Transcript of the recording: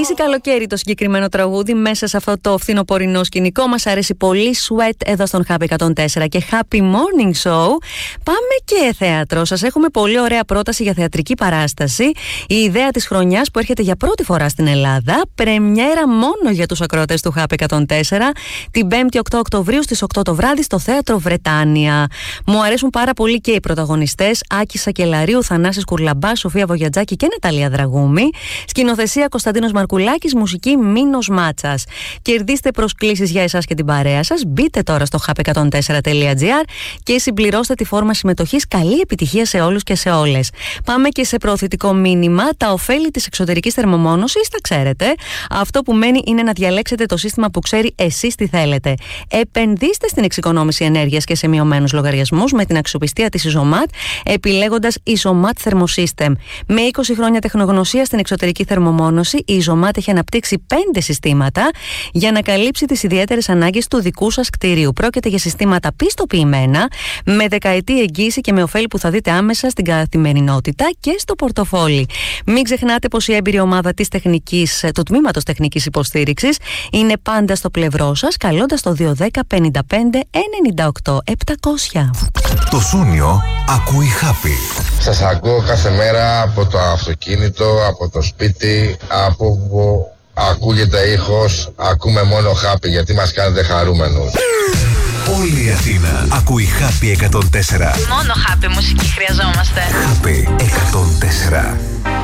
γυρίσει καλοκαίρι το συγκεκριμένο τραγούδι μέσα σε αυτό το φθινοπορεινό σκηνικό. Μας αρέσει πολύ. Sweat εδώ στον Happy 104 και Happy Morning Show. Πάμε και θέατρο. Σας έχουμε πολύ ωραία πρόταση για θεατρική παράσταση. Η ιδέα της χρονιάς που έρχεται για πρώτη φορά στην Ελλάδα. Πρεμιέρα μόνο για τους ακροατές του Happy 104. Την 5η 8 Οκτωβρίου στις 8 το βράδυ στο Θέατρο Βρετάνια. Μου αρέσουν πάρα πολύ και οι πρωταγωνιστές. Άκη Σακελαρίου, Θανάσης Κουρλαμπάς, Σοφία Βογιατζάκη και Ναταλία Δραγούμη. Σκηνοθεσία Κωνσταντίνος Μαρκουλάκης, μουσική Μίνος Μάτσας. Κερδίστε προσκλήσεις για εσάς και την παρέα σας. Μπείτε τώρα στο happy104.gr και συμπληρώστε τη φόρμα συμμετοχής. Καλή επιτυχία σε όλους και σε όλες. Πάμε και σε προωθητικό μήνυμα. Τα ωφέλη της εξωτερικής θερμομόνωσης τα ξέρετε. Αυτό που μένει είναι να διαλέξετε το σύστημα που ξέρει εσείς τι θέλετε. Επενδύστε στην εξοικονόμηση ενέργειας και σε μειωμένους λογαριασμούς με την αξιοπιστία της Isomat, επιλέγοντας Isomat Thermosystem. Με 20 χρόνια τεχνογνωσία στην εξωτερική θερμομόνωση, η Isomat έχει αναπτύξει 5 συστήματα για να καλύψει τις ιδιαίτερες ανάγκες του δικού σας κτίριου. Πρόκειται για συστήματα πιστοποιημένα, με δεκαετή εγγύηση και με ωφέλη που θα δείτε άμεσα στην καθημερινότητα και στο πορτοφόλι. Μην ξεχνάτε πως η έμπειρη ομάδα της τεχνικής, του τμήματος τεχνικής υποστήριξης είναι πάντα στο πλευρό σας, καλώντας το 210 55 98 700. Το Σούνιο ακούει Happy. Σας ακούω κάθε μέρα από το αυτοκίνητο, από το σπίτι, από όπου ακούγεται ήχος. Ακούμε μόνο Happy γιατί μας κάνετε χαρούμενους. Όλη η Αθήνα ακούει Happy 104. Μόνο Happy μουσική χρειαζόμαστε. Happy 104.